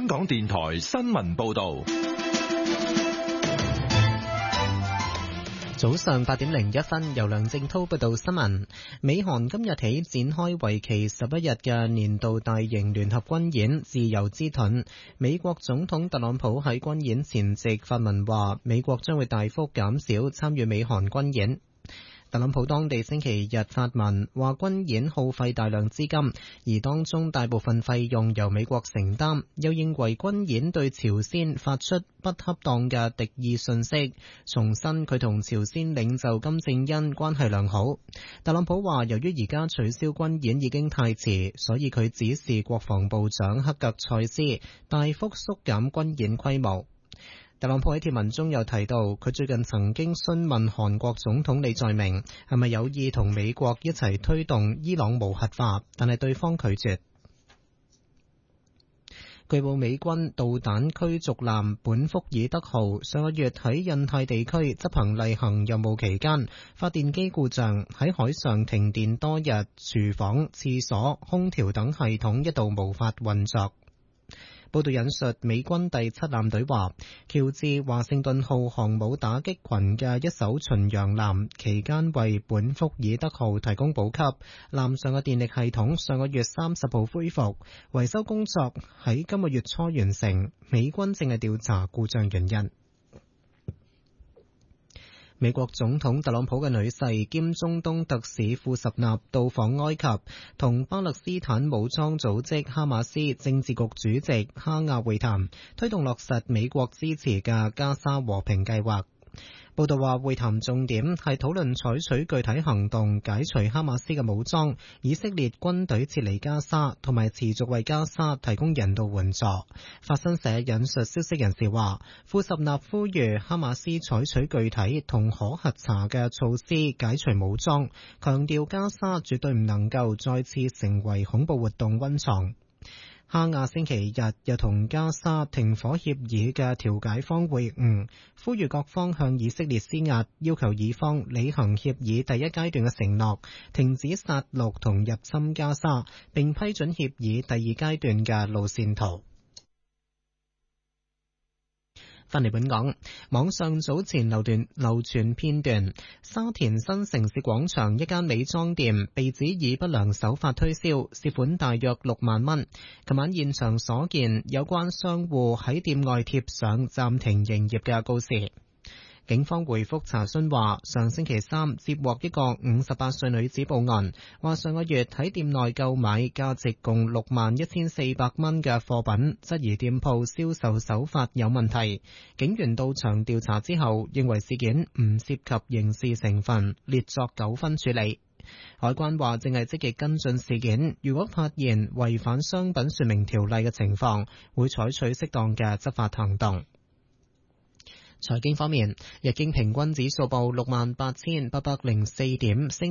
香港電台新聞報道。 早上8點01分，由梁正濤報道新聞。美韓今日起展開為期11日嘅年度大型聯合軍演自由之盾。美國總統特朗普喺軍演前夕發文話，美國將會大幅減少參與美韓軍演。特朗普當地星期日發文話，軍演耗費大量資金，而當中大部分費用由美國承擔，又認為軍演對朝鮮發出不恰當嘅敵意訊息，重申佢同朝鮮領袖金正恩關係良好。特朗普話，由於而家取消軍演已經太遲，所以佢指示國防部長克格塞斯大幅縮減軍演規模。特朗普喺貼文中又提到，佢最近曾經詢問韓國總統李在明係咪有意同美國一齊推動伊朗無核化，但係對方拒絕。據報美軍導彈驅逐艦本福爾德號上個月喺印太地區執行例行任務期間，發電機故障，喺海上停電多日，廚房、廁所、空調等系統一度無法運作。報道引述美軍第7艦隊話，喬治華盛頓號航母打擊群嘅一艘巡洋艦期間為本福爾德號提供補給，艦上嘅電力系統上個月30號恢復，維修工作喺今個月初完成，美軍正係調查故障原因。美國總統特朗普嘅女婿兼中東特使庫什納到訪埃及，同巴勒斯坦武裝組織哈馬斯政治局主席哈亞會談，推動落實美國支持嘅加沙和平計劃。報道話，會談重點係討論採取具體行動解除哈馬斯嘅武裝，以色列軍隊撤離加沙，同埋持續為加沙提供人道援助。法新社引述消息人士話，庫什納呼籲哈馬斯採取具體同可核查嘅措施解除武裝，強調加沙絕對唔能夠再次成為恐怖活動溫床。哈亞星期日又同加沙停火協議嘅調解方會晤，呼籲各方向以色列施壓，要求以方履行協議第一階段嘅承諾，停止殺戮同入侵加沙，並批准協議第二階段嘅路線圖。返嚟本港，網上早前流傳片段，沙田新城市廣場一間美妝店被指以不良手法推銷，涉款大約6萬蚊。琴晚現場所見，有關商戶喺店外貼上暫停營業嘅告示。警方回覆查詢話，上星期3接獲一個58歲女子報案，話上個月喺店內購買價值共61400蚊嘅貨品，質疑店鋪銷售手法有問題。警員到場調查之後，認為事件唔涉及刑事成分，列作糾紛處理。海關話正係積極跟進事件，如果發現違反商品說明條例嘅情況，會採取適當嘅執法行動。財經方面，日經平均指數報68,804點，升